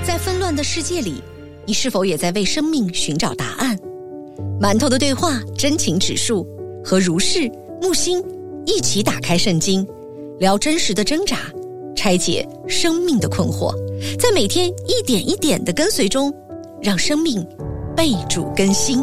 在纷乱的世界里，你是否也在为生命寻找答案？馒头的对话真情指数，和如是、木星一起打开圣经，聊真实的挣扎，拆解生命的困惑，在每天一点一点的跟随中，让生命被主更新。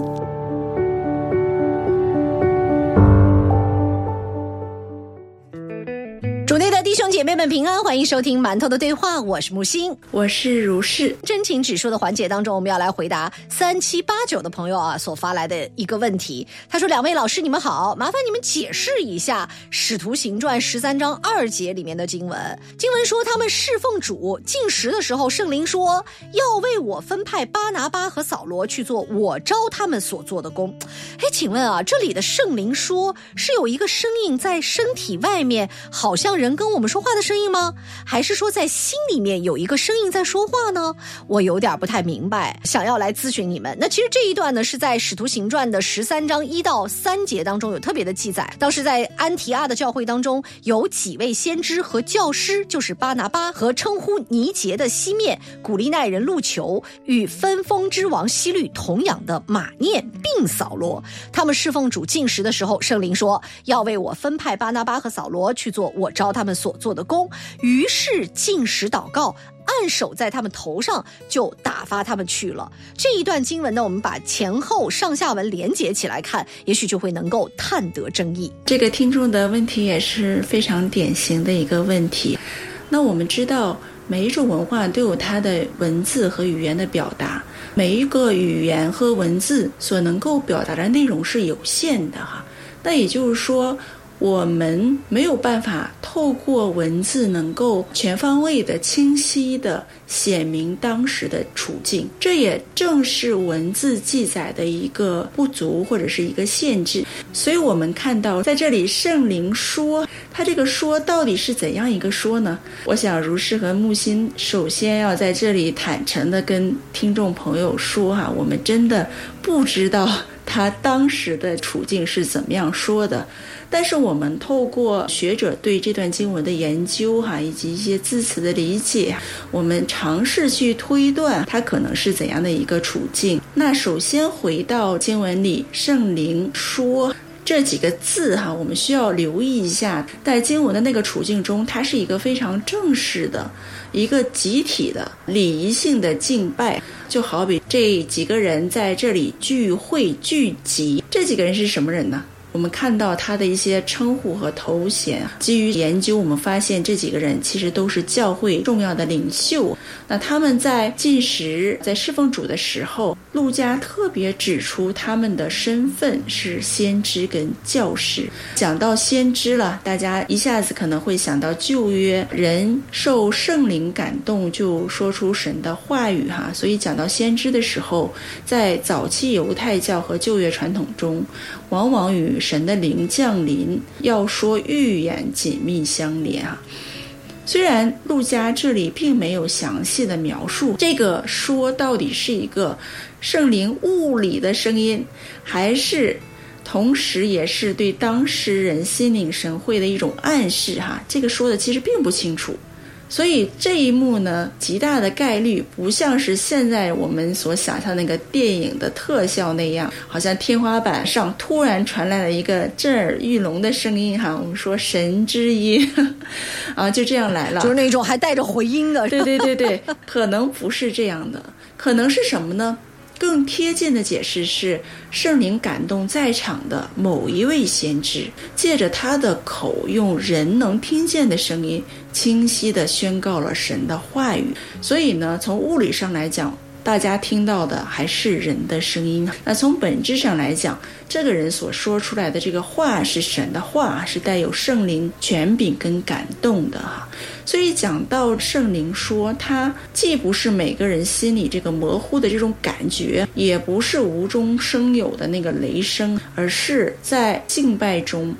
主内的弟兄姐妹们平安，欢迎收听馒头的对话，我是木星， 我是如是。 真情指数的环节当中，我们要来回答3789的朋友所发来的一个问题。他说，两位老师你们好，麻烦你们解释一下使徒行传13章2节里面的经文。经文说他们侍奉主禁食的时候，圣灵说要为我分派巴拿巴和扫罗去做我召他们所做的工。请问这里的圣灵说是有一个声音在身体外面，好像人跟我们说话的声音吗？还是说在心里面有一个声音在说话呢？我有点不太明白，想要来咨询你们。那其实这一段呢是在使徒行传的13章1到3节当中有特别的记载。当时在安提阿的教会当中，有几位先知和教师，就是巴拿巴和称呼尼结的西面、古利奈人路求与分封之王希律同养的马念并扫罗，他们侍奉主禁食的时候，圣灵说要为我分派巴拿巴和扫罗去做我召他们所做的工，于是禁食祷告，按手在他们头上，就打发他们去了。这一段经文呢，我们把前后上下文连结起来看，也许就会能够探得真意。 这个听众的问题也是非常典型的一个问题。那我们知道每一种文化都有它的文字和语言的表达，每一个语言和文字所能够表达的内容是有限的哈。那也就是说，我们没有办法透过文字能够全方位的、清晰的写明当时的处境，这也正是文字记载的一个不足或者是一个限制。所以我们看到在这里圣灵说，他这个说到底是怎样一个说呢？我想如是和木心首先要在这里坦诚的跟听众朋友说我们真的不知道他当时的处境是怎么样说的，但是我们透过学者对这段经文的研究以及一些字词的理解，我们尝试去推断它可能是怎样的一个处境。那首先回到经文里圣灵说这几个字我们需要留意一下，在经文的那个处境中，它是一个非常正式的一个集体的礼仪性的敬拜，就好比这几个人在这里聚会聚集。这几个人是什么人呢？我们看到他的一些称呼和头衔，基于研究我们发现这几个人其实都是教会重要的领袖。那他们在禁食在侍奉主的时候，路加特别指出他们的身份是先知跟教士。讲到先知了，大家一下子可能会想到旧约人受圣灵感动就说出神的话语所以讲到先知的时候，在早期犹太教和旧约传统中，往往与神的灵降临要说预言紧密相连虽然路加这里并没有详细的描述这个说到底是一个圣灵物理的声音，还是同时也是对当事人心领神会的一种暗示这个说的其实并不清楚。所以这一幕呢，极大的概率不像是现在我们所想象那个电影的特效那样，好像天花板上突然传来了一个震耳欲聋的声音我们说神之音就这样来了， 就是那种还带着回音的。 对，可能不是这样的，可能是什么呢？更贴近的解释是圣灵感动在场的某一位先知，借着他的口用人能听见的声音清晰地宣告了神的话语。所以呢，从物理上来讲，大家听到的还是人的声音。那从本质上来讲，这个人所说出来的这个话是神的话，是带有圣灵权柄跟感动的所以讲到圣灵说，它既不是每个人心里这个模糊的这种感觉，也不是无中生有的那个雷声，而是在敬拜中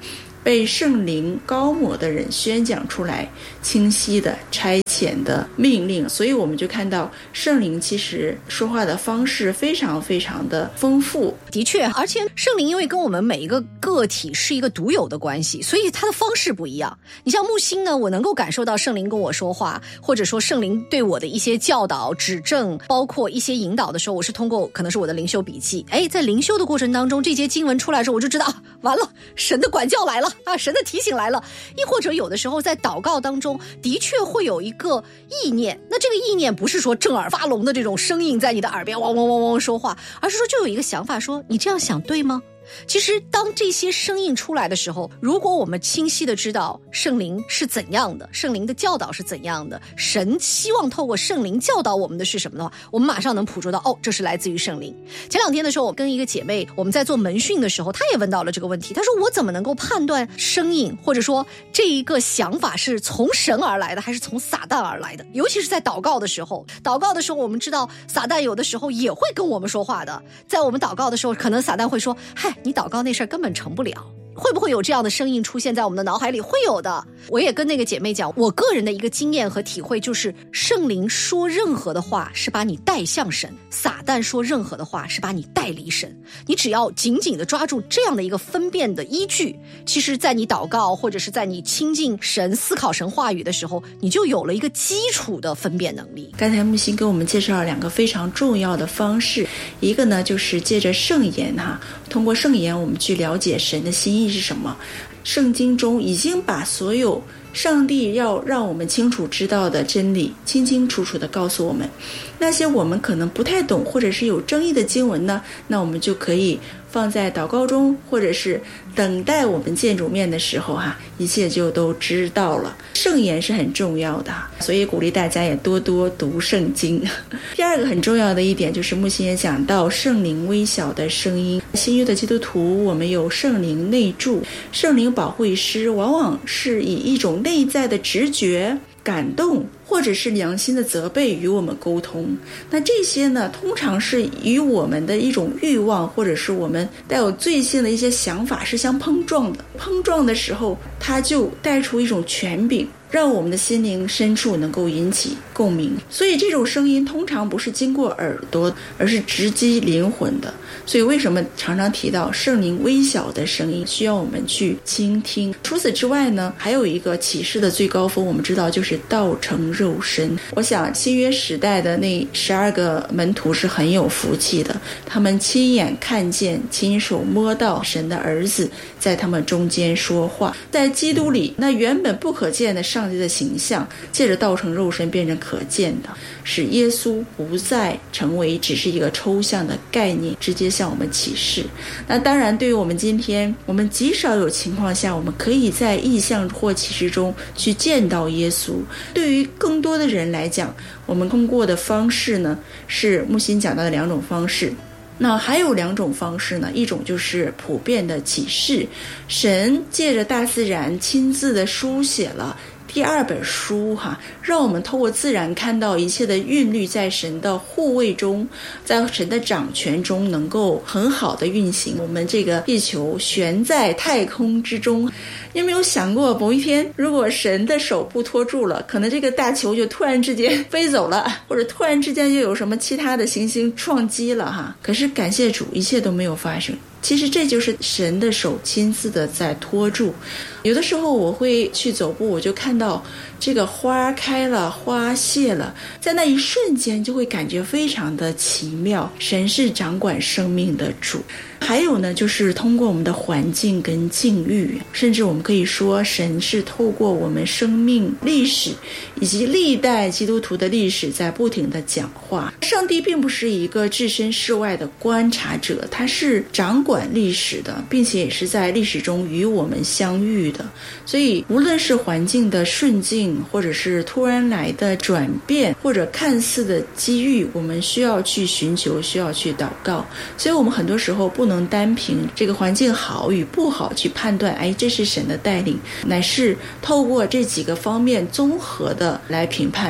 被圣灵高抹的人宣讲出来，清晰的差遣的命令。所以我们就看到圣灵其实说话的方式非常非常的丰富。 的确，而且圣灵因为跟我们每一个个体是一个独有的关系，所以它的方式不一样。你像木星呢，我能够感受到圣灵跟我说话，或者说圣灵对我的一些教导指正，包括一些引导的时候，我是通过可能是我的灵修笔记。在灵修的过程当中，这些经文出来的时候，我就知道完了，神的管教来了啊，神的提醒来了。亦或者有的时候在祷告当中的确会有一个意念，那这个意念不是说震耳发聋的这种声音在你的耳边汪汪汪汪说话，而是说就有一个想法说，你这样想对吗？其实当这些声音出来的时候，如果我们清晰的知道圣灵是怎样的，圣灵的教导是怎样的，神希望透过圣灵教导我们的是什么的话，我们马上能捕捉到这是来自于圣灵。前2天的时候，我跟一个姐妹我们在做门训的时候，她也问到了这个问题。她说我怎么能够判断声音，或者说这一个想法是从神而来的还是从撒旦而来的？尤其是在祷告的时候，我们知道撒旦有的时候也会跟我们说话的。在我们祷告的时候，可能撒旦会说，嗨，你祷告那事儿根本成不了。会不会有这样的声音出现在我们的脑海里？会有的。我也跟那个姐妹讲，我个人的一个经验和体会就是，圣灵说任何的话是把你带向神，撒旦说任何的话是把你带离神。你只要紧紧的抓住这样的一个分辨的依据，其实在你祷告或者是在你亲近神、思考神话语的时候，你就有了一个基础的分辨能力。 刚才木星给我们介绍了2个非常重要的方式，一个呢就是借着圣言通过圣言我们去了解神的心意是什么。圣经中已经把所有上帝要让我们清楚知道的真理清清楚楚地告诉我们。那些我们可能不太懂或者是有争议的经文呢，那我们就可以放在祷告中，或者是等待我们见主面的时候一切就都知道了。圣言是很重要的，所以鼓励大家也多多读圣经。第2个很重要的一点就是木星也讲到圣灵微小的声音。新约的基督徒，我们有圣灵内住，圣灵保惠师往往是以一种内在的直觉、感动或者是良心的责备与我们沟通。那这些呢，通常是与我们的一种欲望或者是我们带有罪性的一些想法是相碰撞的。碰撞的时候，它就带出一种权柄，让我们的心灵深处能够引起共鸣。所以这种声音通常不是经过耳朵，而是直击灵魂的。所以为什么常常提到圣灵微小的声音需要我们去倾听。除此之外呢，还有一个启示的最高峰，我们知道就是道成肉身。我想新约时代的那12个门徒是很有福气的，他们亲眼看见、亲手摸到神的儿子在他们中间说话。在基督里，那原本不可见的上帝的形象借着道成肉身变成可见的，使耶稣不再成为只是一个抽象的概念，直接向我们启示。那当然对于我们今天，我们极少有情况下我们可以在异象或启示中去见到耶稣。对于更多的人来讲，我们通过的方式呢，是木星讲到的2种方式。那还有2种方式呢，一种就是普遍的启示，神借着大自然亲自的书写了第2本书让我们透过自然看到一切的韵律在神的护卫中，在神的掌权中能够很好的运行。我们这个地球悬在太空之中，你有没有想过某一天如果神的手不托住了，可能这个大球就突然之间飞走了，或者突然之间就有什么其他的行星撞击了可是感谢主，一切都没有发生。其实这就是神的手亲自的在托住。有的时候我会去走步，我就看到这个花开了，花谢了，在那一瞬间就会感觉非常的奇妙。神是掌管生命的主。还有呢，就是通过我们的环境跟境遇，甚至我们可以说神是透过我们生命历史以及历代基督徒的历史在不停的讲话。上帝并不是一个置身事外的观察者，他是掌管历史的，并且也是在历史中与我们相遇的。所以无论是环境的顺境，或者是突然来的转变，或者看似的机遇，我们需要去寻求，需要去祷告。所以我们很多时候不能单凭这个环境好与不好去判断这是神的带领，乃是透过这几个方面综合的来评判。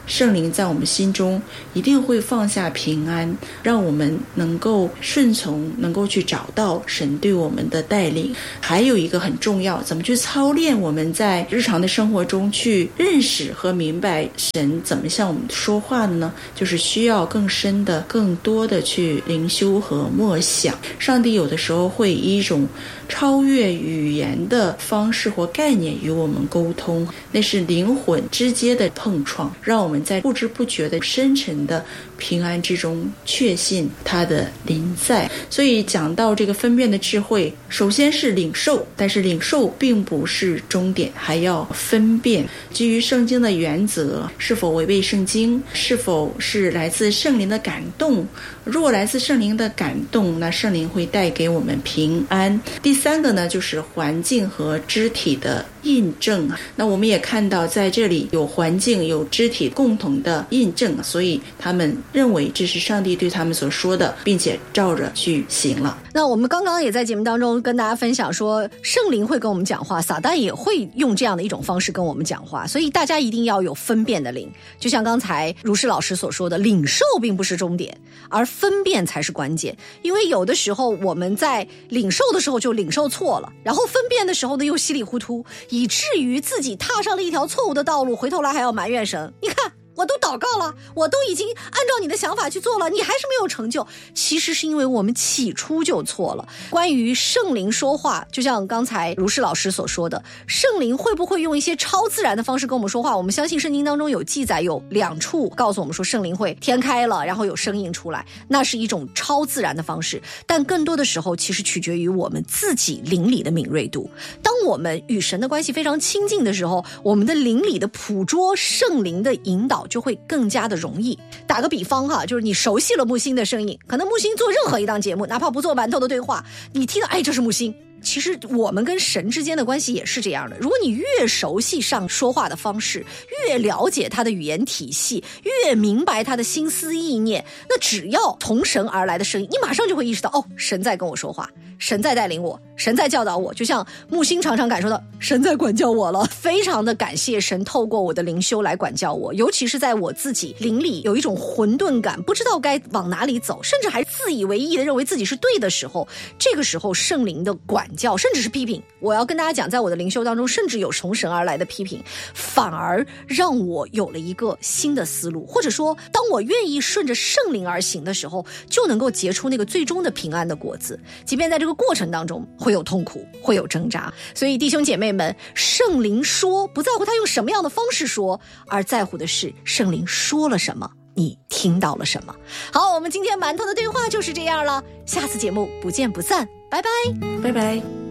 圣灵在我们心中一定会放下平安，让我们能够顺从，能够去找到神对我们的带领。还有一个很重要，怎么去操练我们在日常的生活中去认识和明白神怎么向我们说话的呢？就是需要更深的、更多的去灵修和默想。上帝有的时候会以一种超越语言的方式或概念与我们沟通，那是灵魂之间的碰撞，让我们在不知不觉的深沉的平安之中确信他的临在。所以讲到这个分辨的智慧，首先是领受，但是领受并不是终点，还要分辨基于圣经的原则是否违背圣经，是否是来自圣灵的感动。如果来自圣灵的感动，那圣灵会带给我们平安。第三个呢，就是环境和肢体的印证。那我们也看到在这里有环境有肢体共同的印证，所以他们认为这是上帝对他们所说的，并且照着去行了。 那我们刚刚也在节目当中跟大家分享说，圣灵会跟我们讲话，撒旦也会用这样的一种方式跟我们讲话，所以大家一定要有分辨的灵。就像刚才如是老师所说的，领受并不是终点，而分辨才是关键。因为有的时候我们在领受的时候就领受错了，然后分辨的时候呢又稀里糊涂，以至于自己踏上了一条错误的道路，回头来还要埋怨神。你看我都祷告了，我都已经按照你的想法去做了，你还是没有成就。其实是因为我们起初就错了。关于圣灵说话，就像刚才如是老师所说的，圣灵会不会用一些超自然的方式跟我们说话？我们相信圣经当中有记载，有2处告诉我们说圣灵会天开了，然后有声音出来，那是一种超自然的方式。但更多的时候其实取决于我们自己灵里的敏锐度。当我们与神的关系非常亲近的时候，我们的灵里的捕捉圣灵的引导就会更加的容易。打个比方哈，就是你熟悉了木星的声音，可能木星做任何一档节目，哪怕不做馒头的对话，你听到这是木星。其实我们跟神之间的关系也是这样的，如果你越熟悉上说话的方式，越了解他的语言体系，越明白他的心思意念，那只要从神而来的声音，你马上就会意识到，神在跟我说话，神在带领我，神在教导我。就像木星常常感受到神在管教我了，非常的感谢神透过我的灵修来管教我。尤其是在我自己灵里有一种混沌感，不知道该往哪里走，甚至还自以为意的认为自己是对的时候，这个时候圣灵的管教甚至是批评，我要跟大家讲，在我的灵修当中甚至有从神而来的批评，反而让我有了一个新的思路，或者说当我愿意顺着圣灵而行的时候，就能够结出那个最终的平安的果子。即便在这个过程当中会有痛苦，会有挣扎，所以弟兄姐妹们，圣灵说不在乎他用什么样的方式说，而在乎的是圣灵说了什么，你听到了什么。好，我们今天馒头的对话就是这样了，下次节目不见不散，拜拜， 拜拜。